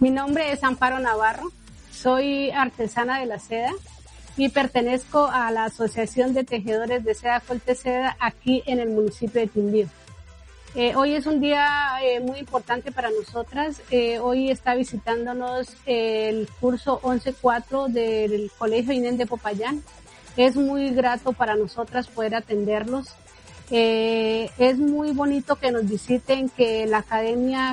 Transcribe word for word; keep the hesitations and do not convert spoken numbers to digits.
Mi nombre es Amparo Navarro, soy artesana de la seda y pertenezco a la Asociación de Tejedores de Seda Colteseda aquí en el municipio de Quindío. Eh, hoy es un día eh, muy importante para nosotras. Eh, hoy está visitándonos el curso once cuatro del Colegio Inés de Popayán. Es muy grato para nosotras poder atenderlos. Eh, es muy bonito que nos visiten, que la academia